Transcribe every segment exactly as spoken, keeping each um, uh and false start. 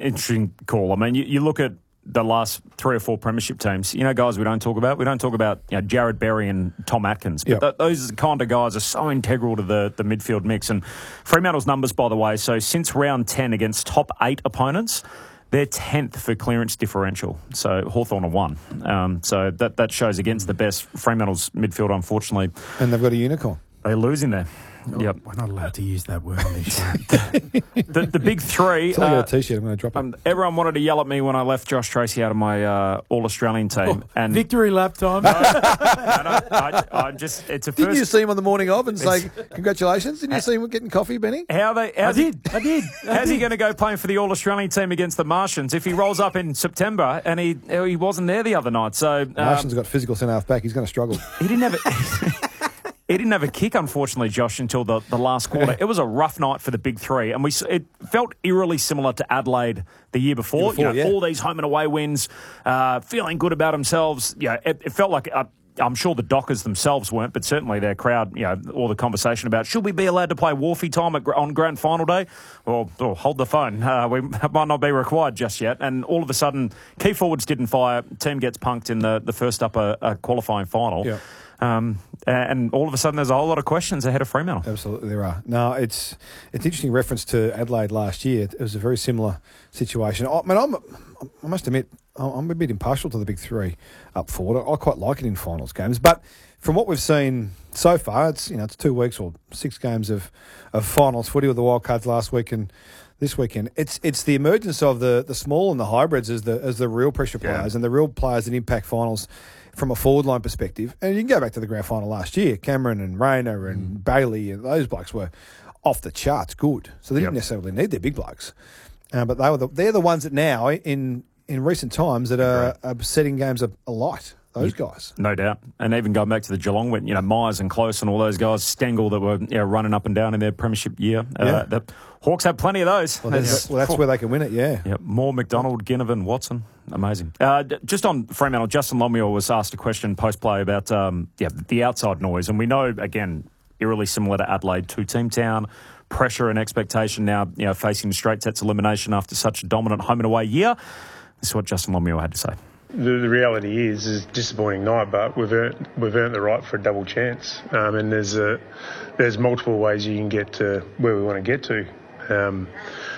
interesting call. I mean, you, you look at the last three or four premiership teams, you know, guys we don't talk about. We don't talk about you know, Jared Berry and Tom Atkins. But Yep. th- those kind of guys are so integral to the, the midfield mix. And Fremantle's numbers, by the way, so since round ten against top eight opponents, they're tenth for clearance differential. So Hawthorn are one. Um, so that, that shows against the best. Fremantle's midfield, unfortunately. And they've got a unicorn. They're losing there. Oh, Yep. We're not allowed to use that word on this show. The, the big three. So I uh, got a T-shirt. I'm going to drop it. um, everyone wanted to yell at me when I left Josh Tracy out of my uh, All-Australian team. and Victory lap time. I, don't- I, I just, it's a Didn't you first... see him on the morning of and say congratulations? Didn't you see him getting coffee, Benny? How they? I How's he, did. I did. I how's he did. going to go playing for the All-Australian team against the Martians if he rolls up in September and he he wasn't there the other night? So um, Martian's got physical centre half back. He's going to struggle. he didn't have a, he didn't have a kick, unfortunately, Josh, until the, the last quarter. It was a rough night for the big three, and we s- it felt eerily similar to Adelaide the year before. Year before, you know, yeah. all these home and away wins, uh, feeling good about themselves. Yeah, it, it felt like. Uh, I'm sure the Dockers themselves weren't, but certainly their crowd, you know, all the conversation about should we be allowed to play Wharfie time at, on grand final day? Well, oh, hold the phone. Uh, we might not be required just yet. And all of a sudden, key forwards didn't fire. Team gets punked in the, the first up a, a qualifying final. Yeah. Um, and all of a sudden, there's a whole lot of questions ahead of Fremantle. Absolutely, there are. No, it's it's interesting reference to Adelaide last year. It was a very similar situation. I mean, I'm, I must admit, I'm a bit impartial to the big three up forward. I quite like it in finals games, but from what we've seen so far, it's you know it's two weeks or six games of, of finals footy with the Wildcards last week and this weekend. It's it's the emergence of the, the small and the hybrids as the as the real pressure Yeah. players and the real players that impact finals from a forward line perspective. And you can go back to the grand final last year. Cameron and Rayner and Bailey and those blokes were off the charts good. So they didn't Yep. necessarily need their big blokes, uh, but they were the, they're the ones that now in in recent times that are, are setting games alight. Those guys. No doubt. And even going back to the Geelong, when, you know, Myers and Close and all those guys, Stengel that were you know, running up and down in their premiership year. Yeah. Uh, the Hawks have plenty of those. Well, that's, well, that's where they can win it, yeah. Yeah, Moore, McDonald, Ginnivan, Watson. Amazing. Uh, d- just on Fremantle, Justin Lomuir was asked a question post-play about um, yeah the outside noise. And we know, again, eerily similar to Adelaide, two-team town, pressure and expectation now you know, facing straight sets elimination after such a dominant home and away year. This is what Justin Lomuir had to say. The, the reality is, is a disappointing night, but we've earned, we've earned the right for a double chance. Um, and there's a, there's multiple ways you can get to where we want to get to. Um,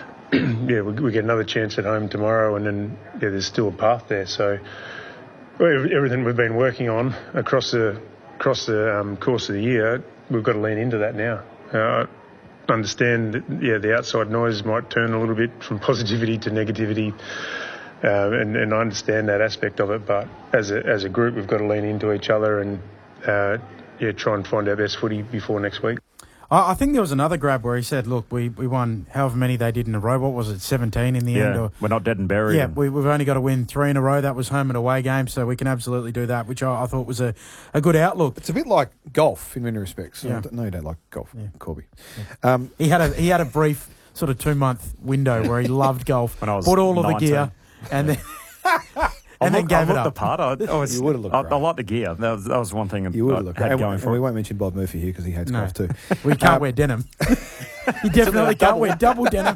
yeah, we, we get another chance at home tomorrow, and then yeah, there's still a path there. So everything we've been working on across the across the um, course of the year, we've got to lean into that now. Uh, I understand that yeah, the outside noise might turn a little bit from positivity to negativity. Uh, and, and I understand that aspect of it, but as a as a group, we've got to lean into each other and uh, yeah, try and find our best footy before next week. I I think there was another grab where he said, "Look, we, we won however many they did in a row. What was it, seventeen in the Yeah, end?" Or, we're not dead and buried. yeah, and- we, we've only got to win three in a row. That was home and away games, so we can absolutely do that, which I, I thought was a, a good outlook. It's a bit like golf in many respects. Yeah. No, you don't like golf, Yeah. Corby. Um, He had a he had a brief sort of two month window where he loved golf, When I was bought all of the nineteen. gear, and then I and then look- gave I it looked up. the part. I, I was, You would've looked I, great. I like the gear. That was, that was one thing you would I have looked had and, going and for we it. won't mention Bob Murphy here because he hates No. golf too. We can't Um, wear denim. You definitely can't wear double denim.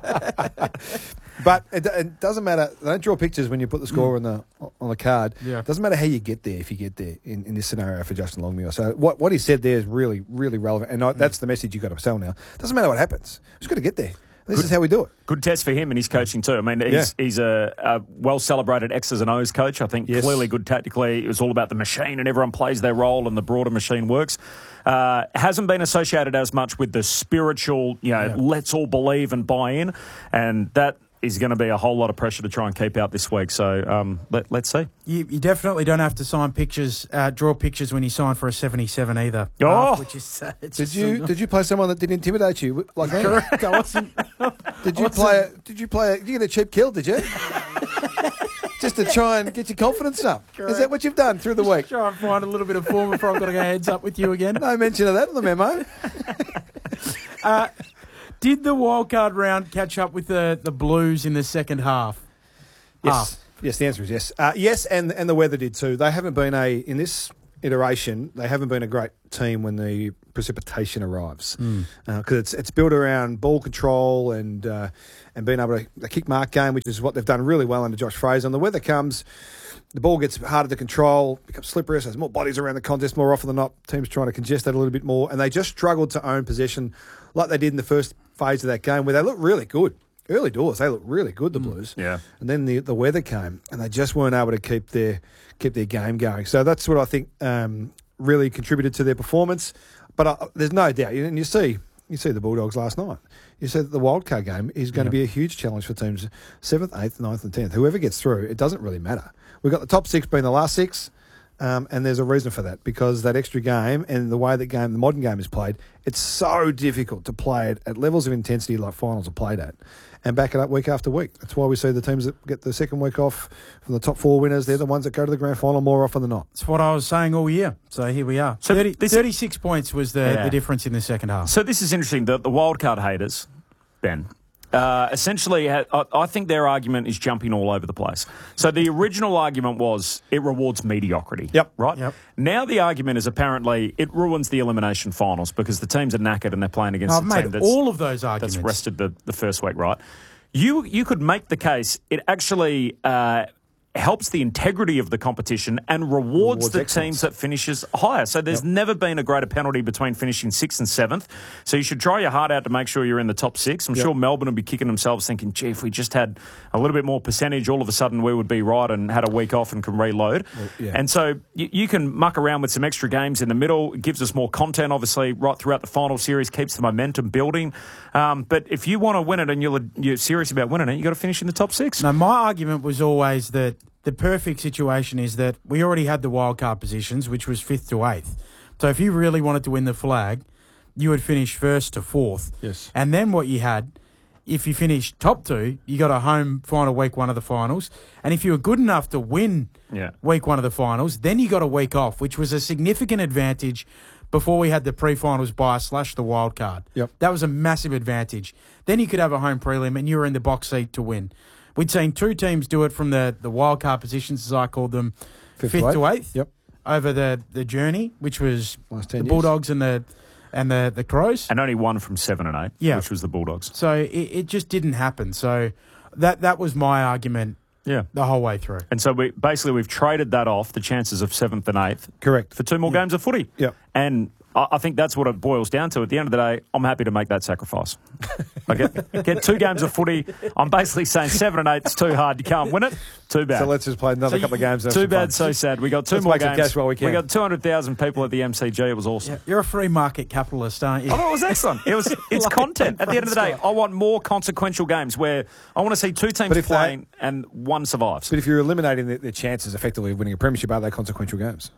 But it, it doesn't matter. They don't draw pictures when you put the score on the on the card. Yeah. It doesn't matter how you get there if you get there in, in this scenario for Justin Longmuir. So what, what he said there is really, really relevant. And I, that's the message you've got to sell now. Doesn't matter what happens. Just got to get there. This Good. is how we do it. Good test for him and his coaching too. I mean, he's, Yeah. he's a, a well-celebrated X's and O's coach. I think Yes. clearly good tactically. It was all about the machine and everyone plays their role and the broader machine works. Uh, hasn't been associated as much with the spiritual, you know, Yeah. let's all believe and buy in. And that is going to be a whole lot of pressure to try and keep out this week. So um, let, let's see. You, you definitely don't have to sign pictures, uh, draw pictures when you sign for a seventy-seven either. Oh! Uh, which is, uh, it's Did just you some- did you play someone that did intimidate you like me? Correct. I wasn't. Did you I wasn't- play? A, did you play? A, did you get a cheap kill? Did you? Just to try and get your confidence up. Is Correct. that what you've done through the week? Try and find a little bit of form before I've got to go heads up with you again. No mention of that in the memo. Uh, did the wildcard round catch up with the, the Blues in the second half? Yes. Half. Yes, the answer is yes. Uh, yes, and and the weather did too. They haven't been a in this iteration, they haven't been a great team when the precipitation arrives, because mm. uh, it's it's built around ball control and uh, and being able to the kick mark game, which is what they've done really well under Josh Fraser. And the weather comes, the ball gets harder to control, becomes slippery, so there's more bodies around the contest more often than not. Teams trying to congest that a little bit more, and they just struggled to own possession like they did in the first phase of that game, where they looked really good. Early doors, they looked really good, the Blues. Mm, yeah. And then the the weather came, and they just weren't able to keep their keep their game going. So that's what I think um, really contributed to their performance. But uh, there's no doubt, and you see you see the Bulldogs last night. You said that the wildcard game is going yep. to be a huge challenge for teams seventh, eighth, ninth and tenth. Whoever gets through, it doesn't really matter. We've got the top six being the last six, um, and there's a reason for that, because that extra game and the way that game, the modern game is played, it's so difficult to play it at levels of intensity like finals are played at, and back it up week after week. That's why we see the teams that get the second week off from the top four winners, they're the ones that go to the grand final more often than not. That's what I was saying all year. So here we are. So thirty, thirty-six points was the, yeah. the difference in the second half. So this is interesting. The, the wildcard haters, Ben, uh, essentially, ha- I, I think their argument is jumping all over the place. So the original argument was it rewards mediocrity. Yep. Right? Yep. Now the argument is apparently it ruins the elimination finals because the teams are knackered and they're playing against I've a team made that's, all of those arguments. that's rested the, the first week, right? You you could make the case it actually uh, helps the integrity of the competition and rewards, rewards the excellence. teams that finishes higher. So there's Yep. never been a greater penalty between finishing sixth and seventh. So you should try your heart out to make sure you're in the top six. I'm Yep. sure Melbourne will be kicking themselves thinking, gee, if we just had a little bit more percentage, all of a sudden we would be right and had a week off and can reload. Well, yeah. And so you, you can muck around with some extra games in the middle. It gives us more content, obviously, right throughout the final series, keeps the momentum building. Um, but if you want to win it and you're, you're serious about winning it, you've got to finish in the top six. No, my argument was always that the perfect situation is that we already had the wildcard positions, which was fifth to eighth. So if you really wanted to win the flag, you would finish first to fourth. Yes. And then what you had, if you finished top two, you got a home final week one of the finals. And if you were good enough to win Yeah. week one of the finals, then you got a week off, which was a significant advantage before we had the pre-finals bye slash the wild card. Yep. That was a massive advantage. Then you could have a home prelim and you were in the box seat to win. We'd seen two teams do it from the, the wild card positions, as I called them, Fifth, fifth, to to eighth. eighth, Yep. over the, the journey, which was Last the ten years. Bulldogs and the and the, the Crows. And only one from seven and eight, Yeah. which was the Bulldogs. So it, it just didn't happen. So that that was my argument Yeah. the whole way through. And so we basically we've traded that off, the chances of seventh and eighth, Correct. for two more games of footy. Yep. And I I think that's what it boils down to. At the end of the day, I'm happy to make that sacrifice. I get, get two games of footy. I'm basically saying seven and eight is too hard. You can't win it. Too bad. So let's just play another So couple you- of games. and have Too some bad, fun. so sad. We got two Let's more make some games. cash while we can. got two hundred thousand people at the M C G. It was awesome. You're a free market capitalist, aren't you? Oh, it was excellent. It was. It's Like content. At the end of the day, Scott. I want more consequential games where I want to see two teams But if they- playing and one survives. But if you're eliminating their, their chances effectively of winning a premiership, are they consequential games?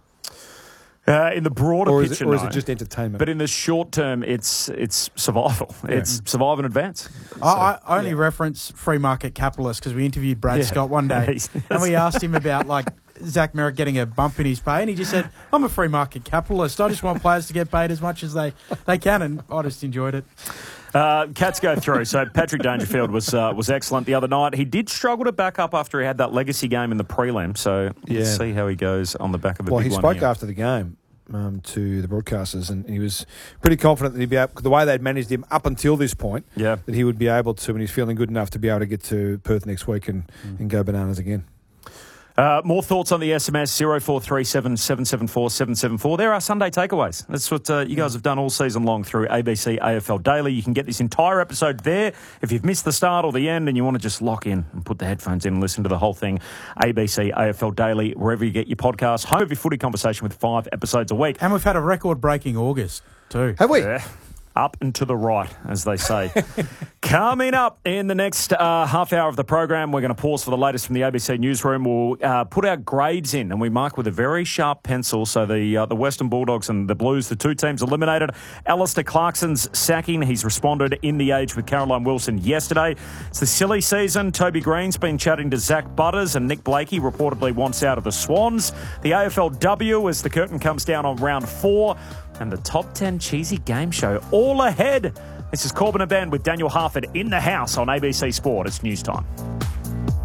Uh, in the broader Or is, picture, it, or is no. it just entertainment? But in the short term, it's it's survival. Yeah. It's survive and advance. I, I only reference free market capitalist because we interviewed Brad Yeah. Scott one day He's- and we asked him about like Zach Merrick getting a bump in his pay and he just said, I'm a free market capitalist. I just want players to get paid as much as they, they can, and I just enjoyed it. Uh, Cats go through. So Patrick Dangerfield was uh, was excellent the other night. He did struggle to back up after he had that legacy game in the prelim. So Yeah. let's see how he goes on the back of a well, big he one spoke here. after the game um, to the broadcasters, and he was pretty confident that he'd be able, the way they'd managed him up until this point, Yeah. that he would be able to, and he's feeling good enough to be able to get to Perth next week and, Mm. and go bananas again. Uh, more thoughts on the S M S, zero four three seven, seven seven four, seven seven four. There are Sunday takeaways. That's what uh, you guys have done all season long through A B C A F L Daily. You can get this entire episode there. If you've missed the start or the end and you want to just lock in and put the headphones in and listen to the whole thing, A B C A F L Daily, wherever you get your podcasts. Home of your footy conversation with five episodes a week. And we've had a record-breaking August too. Have we? Yeah. Up and to the right, as they say. Coming up in the next uh, half hour of the program, we're going to pause for the latest from the A B C newsroom. We'll uh, put our grades in, and we mark with a very sharp pencil. So the uh, the Western Bulldogs and the Blues, the two teams eliminated. Alistair Clarkson's sacking. He's responded in the Age with Caroline Wilson yesterday. It's the silly season. Toby Green's been chatting to Zach Butters, and Nick Blakey reportedly wants out of the Swans. The A F L W as the curtain comes down on round four. And the top ten cheesy game show all ahead. This is Corbin and Ben with Daniel Harford in the house on A B C Sport. It's news time.